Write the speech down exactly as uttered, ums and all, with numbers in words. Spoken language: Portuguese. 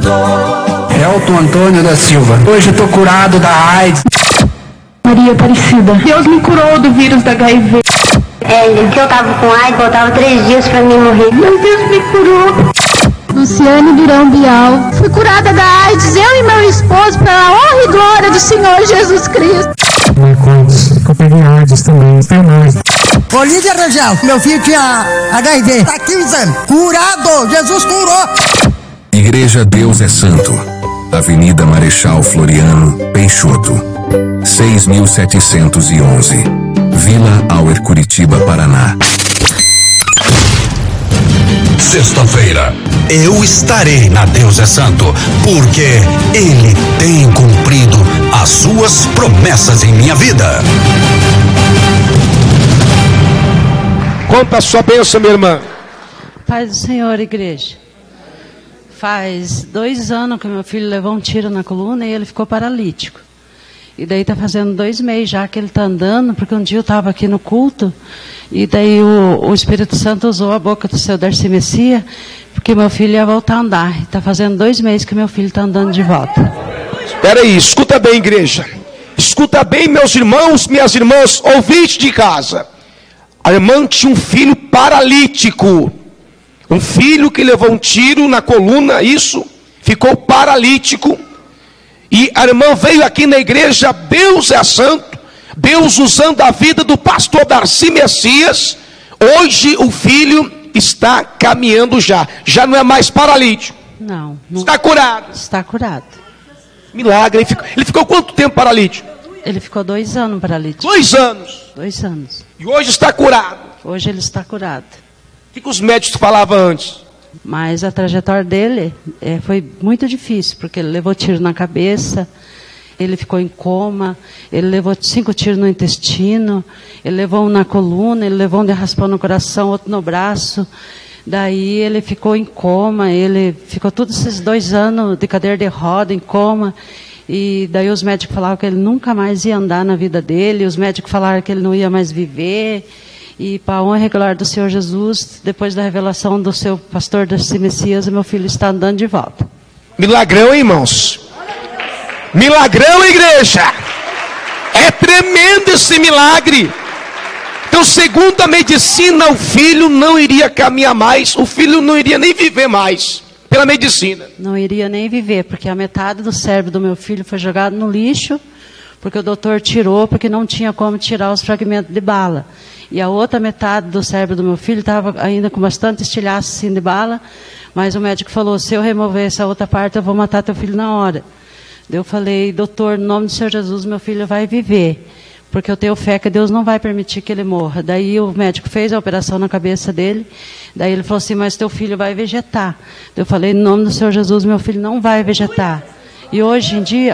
Elton Antônio da Silva. Hoje eu tô curado da AIDS. Maria Aparecida. Deus me curou do vírus da H I V. É, que eu tava com AIDS, faltava três dias pra mim morrer. Meu Deus me curou. Luciane Durão Bial. Fui curada da AIDS, eu e meu esposo, pela honra e glória do Senhor Jesus Cristo. Marcondes, eu peguei AIDS também, tem mais. Olívia Rangel, meu filho tinha H I V, tá quinze anos, curado, Jesus curou. Igreja Deus é Santo, Avenida Marechal Floriano, Peixoto, seis mil setecentos e onze, Vila Auer, Curitiba, Paraná. Sexta-feira, eu estarei na Deus é Santo, porque Ele tem cumprido as suas promessas em minha vida. Conta a sua bênção, minha irmã. Paz do Senhor, igreja. Faz dois anos que meu filho levou um tiro na coluna e ele ficou paralítico. E daí está fazendo dois meses já que ele está andando, porque um dia eu estava aqui no culto, e daí o, o Espírito Santo usou a boca do seu Darcy Messias, porque meu filho ia voltar a andar. Está fazendo dois meses que meu filho está andando de volta. Espera aí, escuta bem, igreja. Escuta bem, meus irmãos, minhas irmãs, ouvintes de casa. A irmã tinha um filho paralítico. Um filho que levou um tiro na coluna, isso, ficou paralítico. E a irmã veio aqui na igreja, Deus é Santo, Deus usando a vida do pastor Darcy Messias. Hoje o filho está caminhando já, já não é mais paralítico. Não. não está curado. Está curado. Milagre. Ele ficou, ele ficou quanto tempo paralítico? Ele ficou dois anos paralítico. Dois anos? Dois anos. E hoje está curado? Hoje ele está curado. O que, que os médicos falavam antes? Mas a trajetória dele é, foi muito difícil, porque ele levou tiro na cabeça, ele ficou em coma, ele levou cinco tiros no intestino, ele levou um na coluna, ele levou um de raspão no coração, outro no braço. Daí ele ficou em coma, ele ficou todos esses dois anos de cadeira de roda, em coma. E daí os médicos falavam que ele nunca mais ia andar na vida dele, os médicos falaram que ele não ia mais viver. E para a honra e glória do Senhor Jesus, depois da revelação do seu pastor Darcy Messias, meu filho está andando de volta. Milagrão, hein, irmãos? Milagrão, igreja! É tremendo esse milagre. Então, segundo a medicina, o filho não iria caminhar mais, o filho não iria nem viver mais, pela medicina. Não iria nem viver, porque a metade do cérebro do meu filho foi jogado no lixo, porque o doutor tirou, porque não tinha como tirar os fragmentos de bala. E a outra metade do cérebro do meu filho estava ainda com bastante estilhaço assim, de bala, mas o médico falou, se eu remover essa outra parte, eu vou matar teu filho na hora. Eu falei, doutor, no nome do Senhor Jesus, meu filho vai viver, porque eu tenho fé que Deus não vai permitir que ele morra. Daí o médico fez a operação na cabeça dele, daí ele falou assim, mas teu filho vai vegetar. Eu falei, no nome do Senhor Jesus, meu filho não vai vegetar. E hoje em dia,